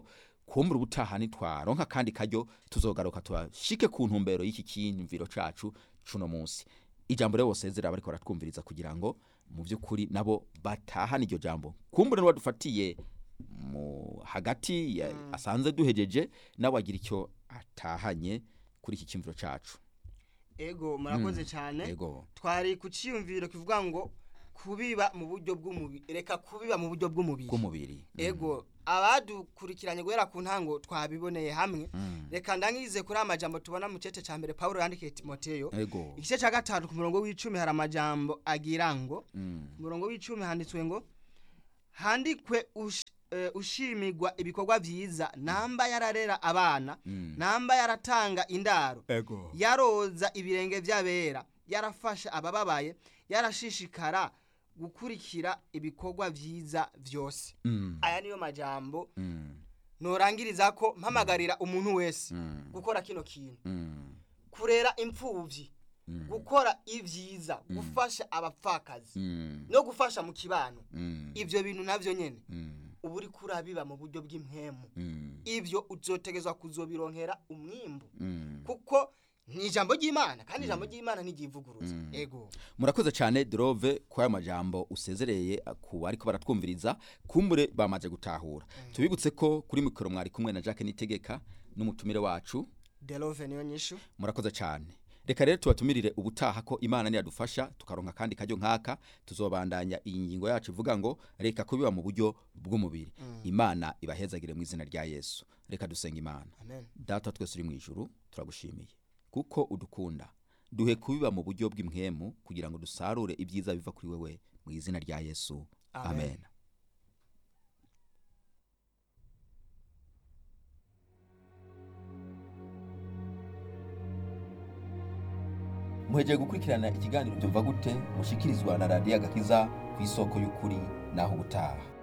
kumbura ubutaha nitwaronka kandi karyo tuzogaruka tubashike ku ntumbero y'iki cyiyumviro cacu cuno munsi. Ijambo rero bosezera bariko baratwumviriza kugira ngo mu by'ukuri nabo batahana iryo jambo. Kumbura n'wadufatiye mu hagati asanze duhejeje nawe agira icyo atahanye kuri iki cyumviro cacu. Ego murakoze cyane. Ego. Twari ku cyiyumviro kivuga ngo kubiba mu buryo bw'umubiri, reka kubiba mu buryo bw'umubiri. Ego abadukurikiranye guhera ku ntango twabiboneye hamwe. Reka ndangize kuri amajambo tubona mu cece ca mbere Paulo yandikiye Timoteyo. Igice ca 5 ku murongo w'10 hari amajambo agira ngo murongo w'10 handitswe ngo handikwe ushimigwa ibikorwa vyiza, namba yararera abana, namba yaratanga indaro, yaroza ibirenge vy'abera, yarafasha abababaye, yarashishikara gukurikira ibikorwa vyiza vyose. Aya niyo majambo norangiriza ko mpamagarira umuntu wese gukora kino kintu, kurera impfuvyi, gukora ivyiza, gufasha abapfakazi no gufasha mu kibano. Ivyo bintu navyo nyene uburi kurabiba mu buryo bw'impemu, ivyo uzotegezwa kuzobironkera umwimbu kuko ni ijambo ry'Imana kandi ijambo ry'Imana ntigivuguruza. Ego murakoze cyane Drove kwa majambo usezereye ku ariko baratwumviriza kumbure bamaze gutahura. Tubibutse ko kuri mikoro mwari kumwe na Jacques Nitegeka n'umutumire wacu Delove niyo nyishu. Murakoze cyane. Reka rero tubatumirire ubutaha ko Imana ni yadufasha tukaronka kandi kajyo nkaka tuzobandanya iyi ngingo yacu ivuga ngo reka kubiba mu buryo bw'umubiri. Imana ibahezagire mu izina rya Yesu. Reka dusenga Imana. Amen. Data twese uri mu ijuru turagushimiye kuko udukunda, duhe kubiba mu buryo bw'impwemu kugira ngo dusarure ibyiza biva kuri wewe mu izina rya Yesu. Amen. Muheje gukurikirana ikiganiro byumva gute mushikirizwa na Radio Agakiza ku isoko y'ukuri naho ubutaha.